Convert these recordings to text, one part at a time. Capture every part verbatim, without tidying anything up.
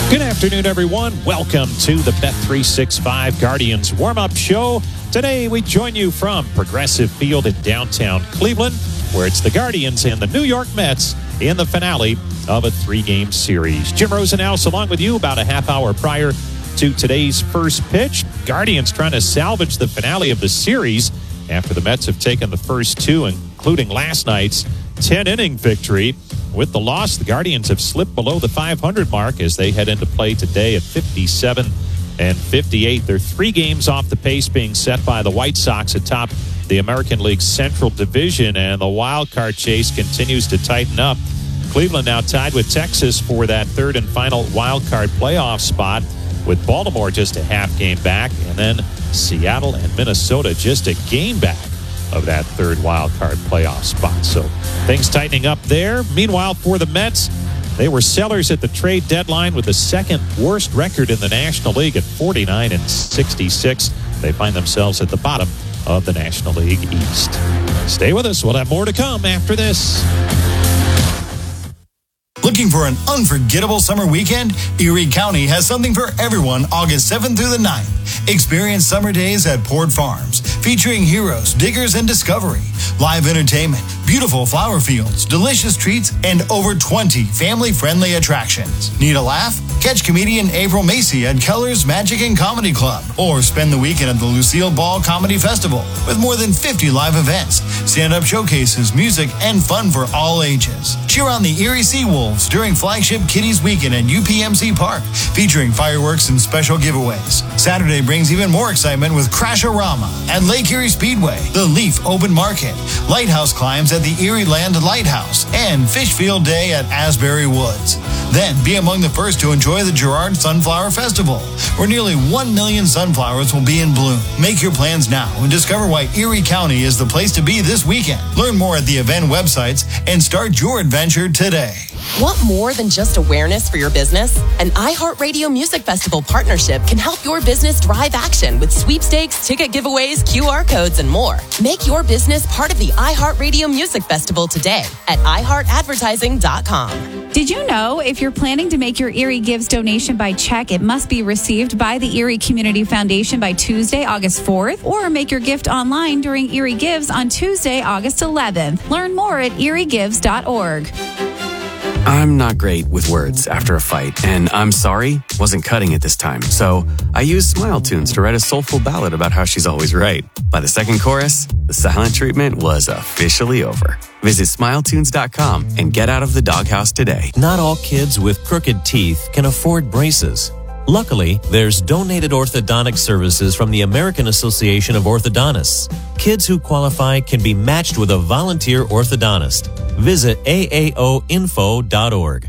Good afternoon, everyone. Welcome to the Bet three sixty-five Guardians warm-up show. Today, we join you from Progressive Field in downtown Cleveland, where it's the Guardians and the New York Mets in the finale of a three-game series. Jim Rosenhaus along with you about a half hour prior to today's first pitch. Guardians trying to salvage the finale of the series after the Mets have taken the first two, including last night's ten-inning victory. With the loss, the Guardians have slipped below the five hundred mark as they head into play today at fifty-seven and fifty-eight. They're three games off the pace being set by the White Sox atop the American League Central Division, and the wild card chase continues to tighten up. Cleveland now tied with Texas for that third and final wild card playoff spot, with Baltimore just a half game back, and then Seattle and Minnesota just a game back of that third wild card playoff spot. So things tightening up there. Meanwhile, for the Mets, they were sellers at the trade deadline with the second worst record in the National League at forty-nine and sixty-six. They find themselves at the bottom of the National League East. Stay with us. We'll have more to come after this. Looking for an unforgettable summer weekend? Erie County has something for everyone August seventh through the ninth. Experience summer days at Port Farms, featuring heroes, diggers, and discovery. Live entertainment, beautiful flower fields, delicious treats, and over twenty family-friendly attractions. Need a laugh? Catch comedian April Macy at Keller's Magic and Comedy Club, or spend the weekend at the Lucille Ball Comedy Festival with more than fifty live events, stand-up showcases, music, and fun for all ages. Cheer on the Erie Seawolves during flagship Kiddies Weekend at U P M C Park, featuring fireworks and special giveaways. Saturday brings even more excitement with Crash-O-Rama at Lake Erie Speedway, the Leaf Open Market, Lighthouse climbs at the Erie Land Lighthouse, and Fish Field Day at Asbury Woods. Then be among the first to enjoy the Girard Sunflower Festival, where nearly one million sunflowers will be in bloom. Make your plans now and discover why Erie County is the place to be this weekend. Learn more at the event websites and start your adventure today. Want more than just awareness for your business? An iHeartRadio Music Festival partnership can help your business drive action with sweepstakes, ticket giveaways, Q R codes, and more. Make your business part of the iHeartRadio Music Festival today at i heart advertising dot com. Did you know if you're planning to make your Erie Gives donation by check, it must be received by the Erie Community Foundation by Tuesday, August fourth, or make your gift online during Erie Gives on Tuesday, August eleventh. Learn more at erie gives dot org. I'm not great with words after a fight, and I'm sorry wasn't cutting it this time. So I used Smile Tunes to write a soulful ballad about how she's always right. By the second chorus, the silent treatment was officially over. Visit smile tunes dot com and get out of the doghouse today. Not all kids with crooked teeth can afford braces. Luckily, there's donated orthodontic services from the American Association of Orthodontists. Kids who qualify can be matched with a volunteer orthodontist. Visit A A O info dot org.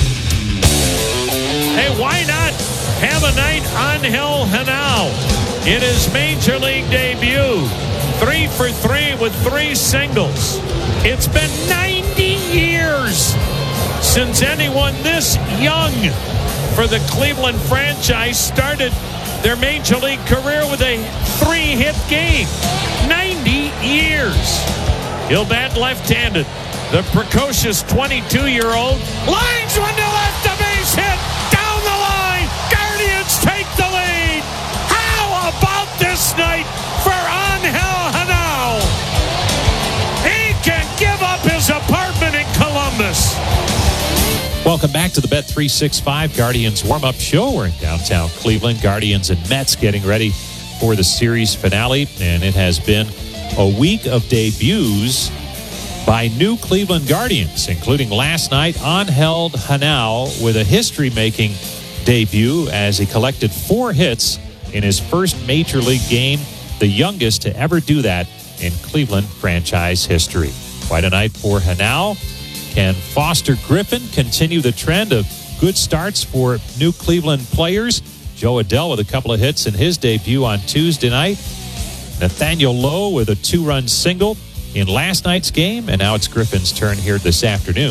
Hey, why not have a night on Angel Henao in his Major League debut? Three for three with three singles. It's been ninety years since anyone this young for the Cleveland franchise started their Major League career with a three-hit game. ninety years. He'll bat left-handed. The precocious twenty-two-year-old lines one to left, a base hit, down the line. Guardians take the lead. How about this night for Angel Henao? He can give up his apartment in Columbus. Welcome back to the Bet three sixty-five Guardians warm-up show. We're in downtown Cleveland. Guardians and Mets getting ready for the series finale, and it has been a week of debuts by new Cleveland Guardians, including last night Angel Henao with a history-making debut as he collected four hits in his first Major League game, the youngest to ever do that in Cleveland franchise history. Quite a night for Henao. Can Foster Griffin continue the trend of good starts for new Cleveland players? Joe Adell with a couple of hits in his debut on Tuesday night. Nathaniel Lowe with a two-run single in last night's game, and now it's Griffin's turn here this afternoon.